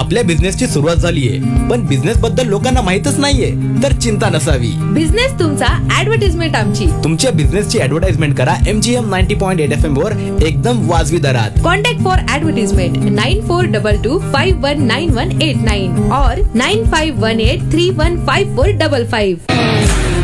आपल्या बिझनेसची सुरुवात झालीये, पण बिझनेस बद्दल लोकांना माहितच नाहीये, तर चिंता नसावी. बिझनेस तुमचा, ऍडव्हर्टाइजमेंट आमची. तुमच्या बिझनेसची ऍडव्हर्टाइजमेंट करा MGM 90.8 FM वर एकदम वाजवी दरात. कॉन्टॅक्ट फॉर ऍडव्हर्टाइजमेंट 9422519189 और 9518315455.